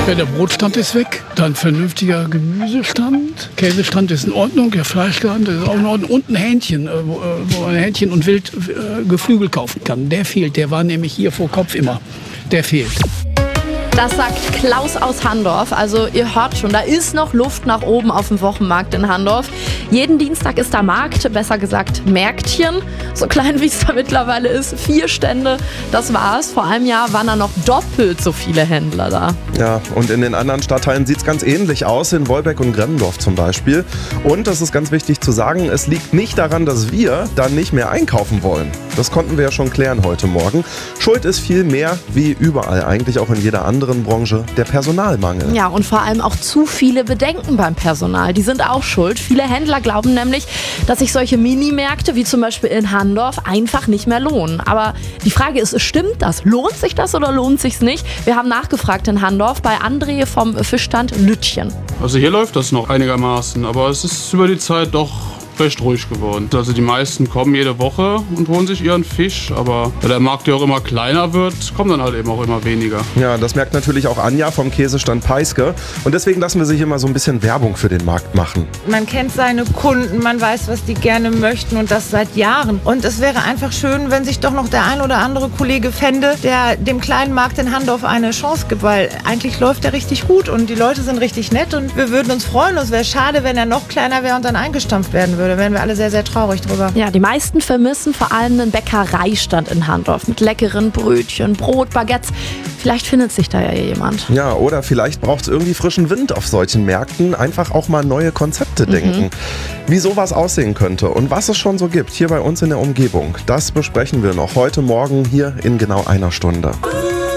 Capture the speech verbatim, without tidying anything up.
Ja, der Brotstand ist weg, dann vernünftiger Gemüsestand, Käsestand ist in Ordnung, der Fleischstand ist auch in Ordnung und ein Hähnchen, wo, wo man Hähnchen und Wild äh, Geflügel kaufen kann. Der fehlt, der war nämlich hier vor Kopf immer, der fehlt. Das sagt Klaus aus Handorf. Also ihr hört schon, da ist noch Luft nach oben auf dem Wochenmarkt in Handorf. Jeden Dienstag ist da Markt, besser gesagt Märktchen. So klein wie es da mittlerweile ist, vier Stände, das war's. Vor einem Jahr waren da noch doppelt so viele Händler da. Ja, und in den anderen Stadtteilen sieht es ganz ähnlich aus, in Wolbeck und Gremmendorf zum Beispiel. Und das ist ganz wichtig zu sagen, es liegt nicht daran, dass wir dann nicht mehr einkaufen wollen. Das konnten wir ja schon klären heute Morgen. Schuld ist viel mehr, wie überall, eigentlich auch in jeder anderen Branche, der Personalmangel. Ja, und vor allem auch zu viele Bedenken beim Personal. Die sind auch schuld. Viele Händler glauben nämlich, dass sich solche Minimärkte wie zum Beispiel in Handorf einfach nicht mehr lohnen. Aber die Frage ist, stimmt das? Lohnt sich das oder lohnt sich's nicht? Wir haben nachgefragt in Handorf bei André vom Fischstand Lütchen. Also hier läuft das noch einigermaßen, aber es ist über die Zeit doch recht ruhig geworden. Also die meisten kommen jede Woche und holen sich ihren Fisch, aber da der Markt ja auch immer kleiner wird, kommen dann halt eben auch immer weniger. Ja, das merkt natürlich auch Anja vom Käsestand Peiske und deswegen lassen wir sich immer so ein bisschen Werbung für den Markt machen. Man kennt seine Kunden, man weiß, was die gerne möchten und das seit Jahren. Und es wäre einfach schön, wenn sich doch noch der ein oder andere Kollege fände, der dem kleinen Markt in Handorf eine Chance gibt, weil eigentlich läuft er richtig gut und die Leute sind richtig nett und wir würden uns freuen. Es wäre schade, wenn er noch kleiner wäre und dann eingestampft werden würde. Da wären wir alle sehr, sehr traurig drüber. Ja, die meisten vermissen vor allem einen Bäckereistand in Handorf mit leckeren Brötchen, Brot, Baguettes. Vielleicht findet sich da ja jemand. Ja, oder vielleicht braucht es irgendwie frischen Wind auf solchen Märkten. Einfach auch mal neue Konzepte denken. Mhm. Wie sowas aussehen könnte und was es schon so gibt hier bei uns in der Umgebung, das besprechen wir noch heute Morgen hier in genau einer Stunde.